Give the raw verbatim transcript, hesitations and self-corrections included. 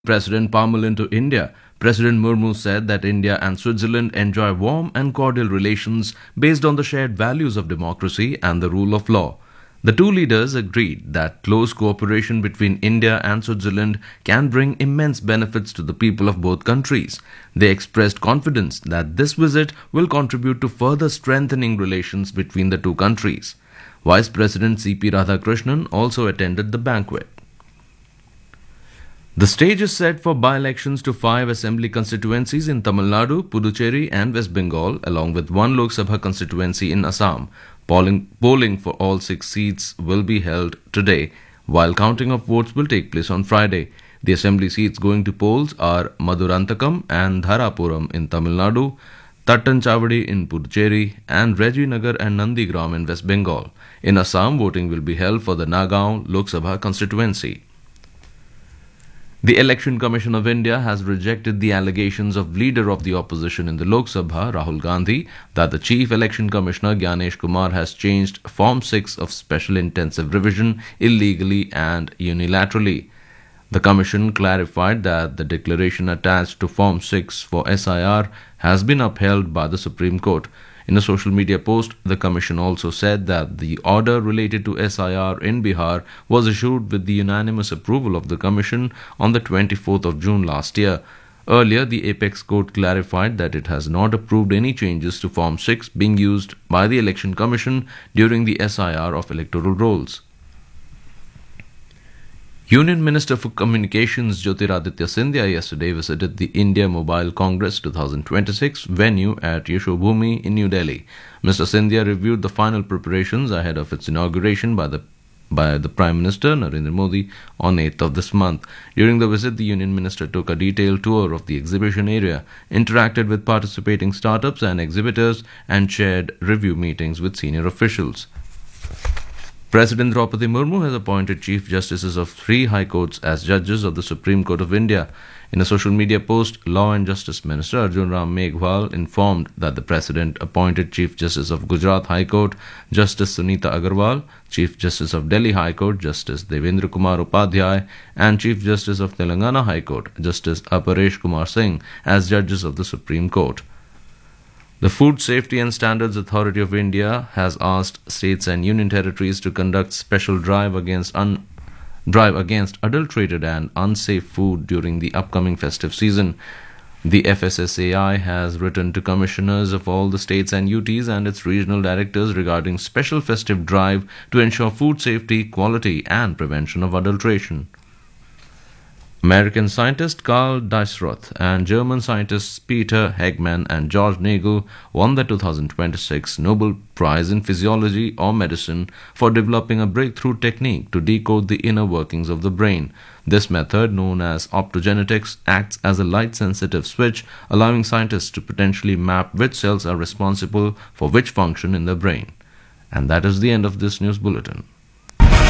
President Parmalin to India, President Murmu said that India and Switzerland enjoy warm and cordial relations based on the shared values of democracy and the rule of law. The two leaders agreed that close cooperation between India and Switzerland can bring immense benefits to the people of both countries. They expressed confidence that this visit will contribute to further strengthening relations between the two countries. Vice President C P Radhakrishnan also attended the banquet. The stage is set for by-elections to five assembly constituencies in Tamil Nadu, Puducherry and West Bengal, along with one Lok Sabha constituency in Assam. Polling, polling for all six seats will be held today, while counting of votes will take place on Friday. The assembly seats going to polls are Madurantakam and Dharapuram in Tamil Nadu, Tattanchavadi in Puducherry, and Rajinagar and Nandigram in West Bengal. In Assam, voting will be held for the Nagaon Lok Sabha constituency. The Election Commission of India has rejected the allegations of leader of the opposition in the Lok Sabha, Rahul Gandhi, that the Chief Election Commissioner Gyanesh Kumar has changed Form six of Special Intensive Revision illegally and unilaterally. The Commission clarified that the declaration attached to Form six for S I R has been upheld by the Supreme Court. In a social media post, the Commission also said that the order related to S I R in Bihar was issued with the unanimous approval of the Commission on the twenty-fourth of June last year. Earlier, the Apex Court clarified that it has not approved any changes to Form six being used by the Election Commission during the S I R of electoral rolls. Union Minister for Communications Jyotiraditya Scindia yesterday visited the India Mobile Congress twenty twenty-six venue at Yashobhumi in New Delhi. Mister Scindia reviewed the final preparations ahead of its inauguration by the by the Prime Minister Narendra Modi on eighth of this month. During the visit, the Union Minister took a detailed tour of the exhibition area, interacted with participating startups and exhibitors, and chaired review meetings with senior officials. President Draupadi Murmu has appointed Chief Justices of three High Courts as judges of the Supreme Court of India. In a social media post, Law and Justice Minister Arjun Ram Meghwal informed that the President appointed Chief Justice of Gujarat High Court, Justice Sunita Agarwal, Chief Justice of Delhi High Court, Justice Devendra Kumar Upadhyay, and Chief Justice of Telangana High Court, Justice Aparesh Kumar Singh, as judges of the Supreme Court. The Food Safety and Standards Authority of India has asked states and union territories to conduct special drive against un- drive against adulterated and unsafe food during the upcoming festive season. The F S S A I has written to commissioners of all the states and U Ts and its regional directors regarding special festive drive to ensure food safety, quality and prevention of adulteration. American scientist Carl Diesroth and German scientists Peter Hegman and George Nagel won the twenty twenty-six Nobel Prize in Physiology or Medicine for developing a breakthrough technique to decode the inner workings of the brain. This method, known as optogenetics, acts as a light-sensitive switch, allowing scientists to potentially map which cells are responsible for which function in the brain. And that is the end of this news bulletin.